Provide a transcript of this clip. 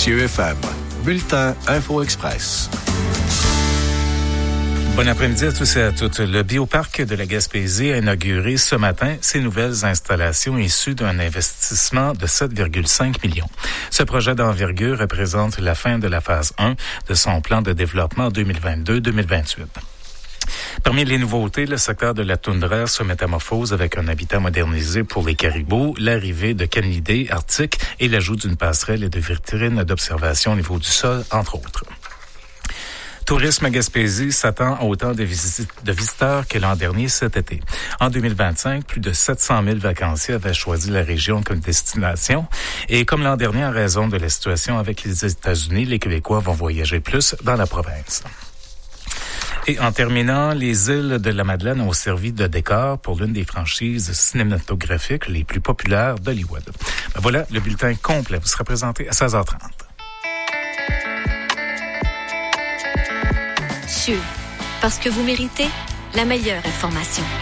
CIE FM. Bulletin Info Express. Bon après-midi à tous et à toutes. Le Bioparc de la Gaspésie a inauguré ce matin ses nouvelles installations issues d'un investissement de 7,5 millions. Ce projet d'envergure représente la fin de la phase 1 de son plan de développement 2022-2028. Parmi les nouveautés, le secteur de la toundra se métamorphose avec un habitat modernisé pour les caribous, l'arrivée de canidés arctiques et l'ajout d'une passerelle et de vitrines d'observation au niveau du sol, entre autres. Tourisme à Gaspésie s'attend à autant de visiteurs que l'an dernier cet été. En 2025, plus de 700 000 vacanciers avaient choisi la région comme destination. Et comme l'an dernier, en raison de la situation avec les États-Unis, les Québécois vont voyager plus dans la province. Et en terminant, les îles de la Madeleine ont servi de décor pour l'une des franchises cinématographiques les plus populaires d'Hollywood. Voilà, le bulletin complet vous sera présenté à 16h30. CIE, parce que vous méritez la meilleure information.